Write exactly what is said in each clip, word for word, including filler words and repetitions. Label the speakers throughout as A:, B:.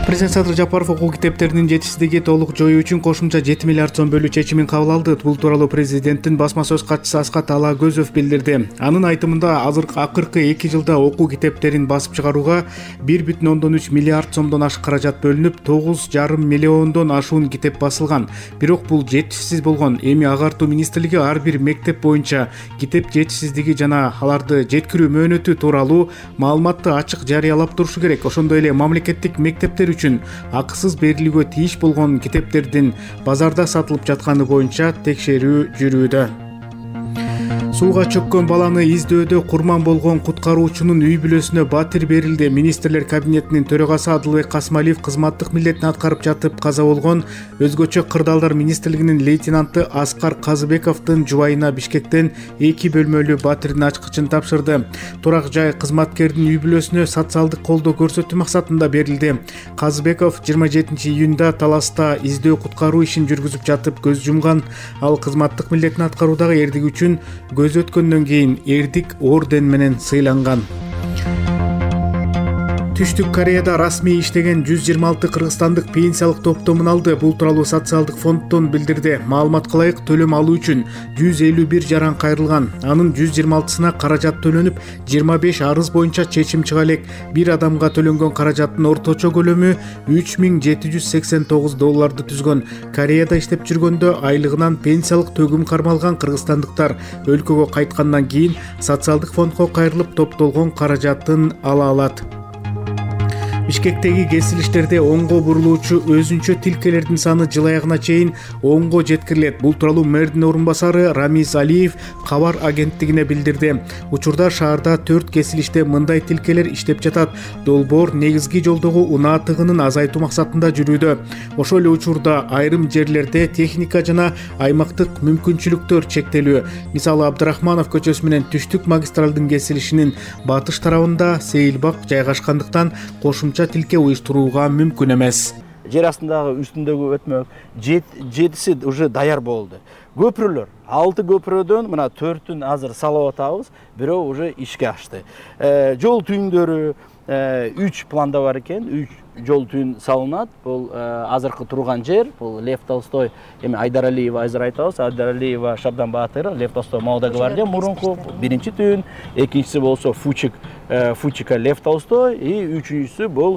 A: Президент Садыр Жапаров окуу китептеринин жетишсиздиги толук жоюу үчүн кошумча жети миллиард сом бөлүү чечимин кабыл алды. Бул тууралуу президенттин басма сөз катчысы Аскат Алагөзов билдирди. Анын айтымында азыркы акыркы эки жылда окуу китептерин басып чыгарууга бир бүтүн ондон үч миллиард сомдон ашык каражат бөлүнүп, тогуз жарым миллиондон ашуун китеп басылган. Бирок бул жетишсиз болгон. Эми Агартуу министрлиги ар бир мектеп боюнча китеп жетишсиздиги жана аларды жеткирүү мөөнөтү тууралуу маалыматты ачык жарыялап турушу керек. Ошондой эле мамлекеттик мектептер үчүн акысыз берилүүгө тийиш болгон китептердин базарда сатылып жатканы боюнча текшерүү жүрүүдө. Сууга чөккөн баланы издөөдө курман болгон куткаруучунун үй бүлөсүнө батир берилди. Министрлер кабинетинин төрагасы Адылбек Касмалиев кызматтык милдетин аткарып жатып каза болгон өзгөчө кырдаалдар министрлигинин лейтенанты Аскар Казыбековдун жубайына Бишкектен эки бөлмөлүү батирдин ачкычын тапшырды. Турак жай кызматкердин үй бүлөсүнө социалдык колдоо көрсөтүү максатында берилди. Казыбеков жыйырма жетинчи июнда Таласта издөө куткаруу ишин жүргүзүп жатып көз жумган. Ал кызматтык милдетин аткаруудагы эрдиги үчүн көз өткөндөн кийин эрдик орден менен сыйланган. Түштүк Кореяда расмий иштеген жүз жыйырма алты кыргызстандык пенсиялык топтомун алды. Бул тууралуу социалдык фонддон билдирди. Маалыматка ылайык төлөм алуу үчүн жүз элүү бир жаран кайрылган. Анын жүз жыйырма алтысына каражат төлөнүп, жыйырма беш арыз боюнча чечим чыга элек. Бир адамга төлөнгөн каражаттын орточо көлөмү үч миң жети жүз сексен тогуз долларды түзгөн. Кореяда иштеп жүргөндө айлыгынан пенсиялык төгүм кармалган кыргызстандыктар өлкөгө кайткандан кийин социалдык фондго кайрылып топтолгон каражатын ала алат. Бишкектеги кесилиштерде оңго бурулуучу өзүнчө тилкелердин саны жыл аягына чейин онго жеткирилет. Бул тууралуу мэрдин орун басары Рамиз Алиев кабар агенттигине билдирди. Учурда шаарда төрт кесилиште мындай тилкелер иштеп жатат. Долбоор негизги жолдогу унаа тыгынын азайтуу максатында жүрүүдө. Ошол эле учурда айрым жерлерде техника жана аймактык мүмкүнчүлүктөр чектелүү. Мисалы Абдрахманов көчөсү менен Түштүк магистралдын кесилишинин батыш тарабында сейилбак жайгашкандыктан кошумча тилке уюштурууга мүмкүн эмес.
B: Жер астындагы үстүндөгү өтмө жетиси уже даяр болду. Көпүрөлөр, алты көпүрөдөн мына төртүн азыр салып атабыз, бирөө уже ишке ашты. Жол түйүндөрү үч планда бар экен, үч жол түйүн салынат. Бул азыркы турган жер, бул Лев Толстой, эми Айдаралиева азыр айтабыз, Айдаралиева Шабдан Баатыр, Лев Толстой Молодая гвардия мурунку биринчи түйүн, экинчиси болсо Фучик, Фучика Лев Толстой, и үчүнчүсү бул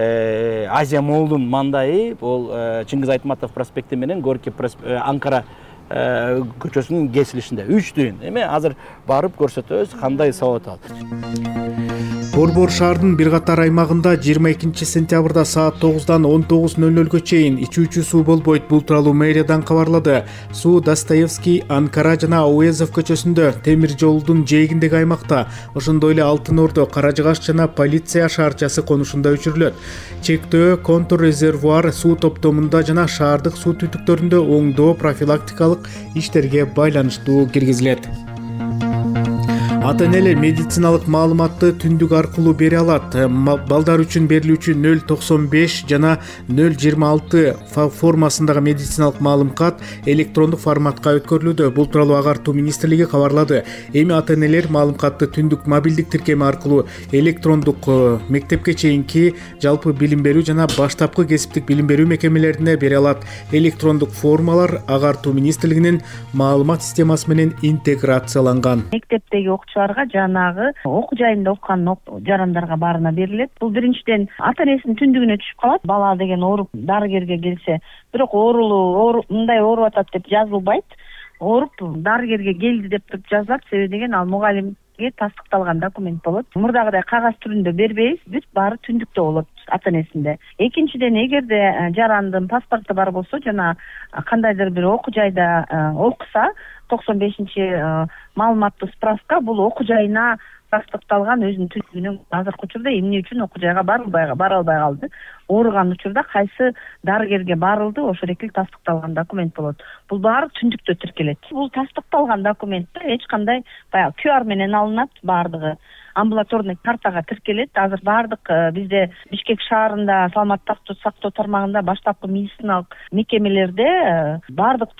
B: Азия Молдун мандайы, бул Чыңгыз Айтматов проспекти менен Горький Анкара көчөсүнүн кесилишинде үч түйүн. Эми азыр барып көрсөтөбүз кандай салып атат.
A: Борбор шаардын бир катар аймагында жыйырма экинчи сентябрда саат тогуздан он тогуз ноль нөлгө чейин ичүүчү суу болбойт. Бул тууралуу мэриядан кабарлады. Суу Достоевский, Анкара жана Ауезов көчөсүндө, темир жолдун жээгиндеги аймакта, ошондой эле Алтын Ордо, Каражыгаш жана Полиция шаарчасы конушунда өчүрүлөт. Чектөө, контур резервуар суу топтомунда жана шаардык суу түтүктөрүндө оңдоо профилактикалык иштерге байланыштуу киргизилет. Ата-энелер медициналык маалыматты түндүк аркылуу бере алат. Балдар үчүн берилүүчү нөл токсон беш жана нөл жыйырма алты формасындагы медициналык маалымат электрондук форматка өткөрүлүүдө. Бул тууралуу Агартуу министрлиги кабарлады. Эми ата-энелер маалыматты түндүк мобилдик тиркеми аркылуу электрондук мектепке чейинки жалпы билим берүү жана баштапкы кесиптик билим берүү мекемелерине бере алат. Электрондук формалар Агартуу министрлигинин маалымат системасы менен интеграцияланган.
C: Мектептеги жанагы окуу жайында окуган жарандарга баарына берилет. Бул биринчиден ата-энесинин түндүгүнө түшүп калат. Бала деген ооруп дарыгерге келсе, бирок оорулуу, мындай ооруп атат деп жазылбайт. Ооруп дарыгерге келди деп туруп жазылат. Себеби деген ал мугалимге тастыкталган документ болот. Мурдагыдай кагаз түрүндө бербейбиз, бүт баары түндүктө болот ата-энесинде. Экинчиден, эгерде жарандын паспорту бар болсо жана кандайдыр бир окуу жайда окуса, токсон бешинчи маалыматтуу справка бул окуу жайына тастыкталган өзүнүн түндүгүнө. Азыркы учурда эмне үчүн окуу жайга бара албай калды? Ооруган учурда кайсы дарыгерге барылды, ошол эки тастыкталган документ болот. Бул баары түндүктө тиркелет. Бул тастыкталган документте эч кандай баягы ку ар менен алынат, баардыгы амбулаторный картага тиркелет. Азыр баардык бизде Бишкек шаарында саламаттык сактоо тармагында баштапкы медициналык мекемелерде баардык